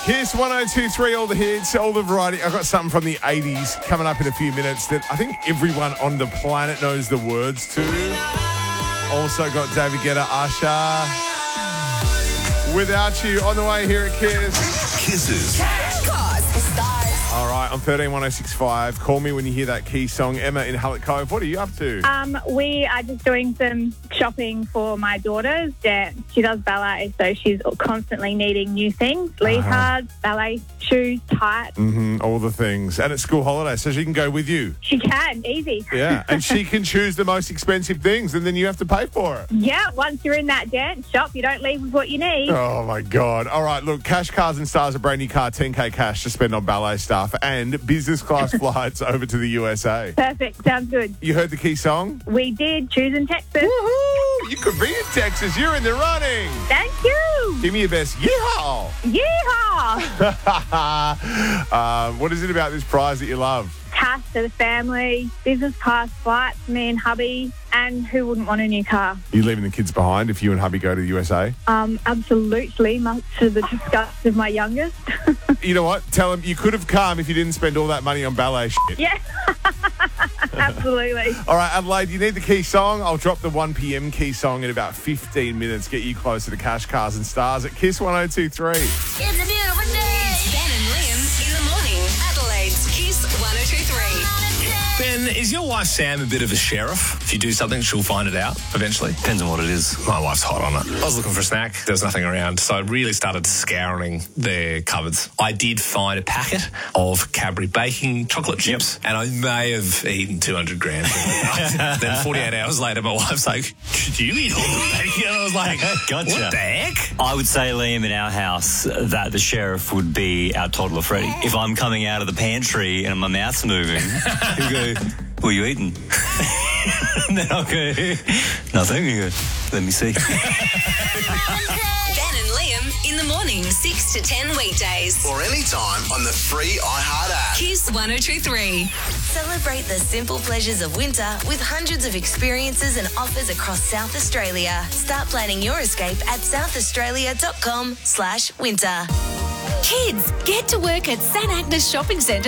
Kiss 102.3, all the hits, all the variety. I've got something from the 80s coming up in a few minutes that I think everyone on the planet knows the words to. Also got David Guetta, Usher. Without You on the way here at Kiss. Kisses. All right, on 131065. Call me when you hear that Key song. Emma in Hallett Cove, what are you up to? We are just doing some shopping for my daughter's dance. She does ballet, so she's constantly needing new things. Leotards, ballet shoes, tights. All the things. And it's school holiday, so she can go with you. She can, easy. Yeah, and she can choose the most expensive things, and then you have to pay for it. Yeah, once you're in that dance shop, you don't leave with what you need. Oh, my God. All right, look, Cash Cars and Stars, a brand new car, 10K cash to spend on ballet stuff and business class flights over to the USA. Perfect, sounds good. You heard the Key song? We did, choosing Texas. Woohoo! You could be in Texas. You're in the running. Thank you. Give me your best yeehaw. Yeehaw! What is it about this prize that you love? Cash to the family, business class flights, me and hubby, and who wouldn't want a new car? Are you leaving the kids behind if you and hubby go to the USA? Absolutely, much to the disgust of my youngest. You know what? Tell them you could have come if you didn't spend all that money on ballet shit. Yeah, absolutely. All right, Adelaide, you need the Key song. I'll drop the 1 p.m. Key song in about 15 minutes. Get you closer to Cash Cars and Stars at Kiss 102.3. It's a beautiful day. Ben and Liam in the morning. Adelaide's Kiss 102.3. Ben, is your wife Sam a bit of a sheriff? If you do something, she'll find it out eventually. Depends on what it is. My wife's hot on it. I was looking for a snack. There was nothing around, so I really started scouring their cupboards. I did find a packet of Cadbury baking chocolate chips, and I may have eaten 200 grams. Then 48 hours later, my wife's like, "Did you eat all the bacon?" And I was like, Gotcha. What the heck? I would say, Liam, in our house, that the sheriff would be our toddler Freddie. If I'm coming out of the pantry and my mouth's moving, he'll go, "What are you eating?" And then I'll go, "Nothing." He'll go, "Let me see." Ben and Liam in the morning, 6 to 10 weekdays. Or anytime on the free iHeart app. Kiss 102.3. Celebrate the simple pleasures of winter with hundreds of experiences and offers across South Australia. Start planning your escape at southaustralia.com/winter. Kids, get to work at St Agnes Shopping Centre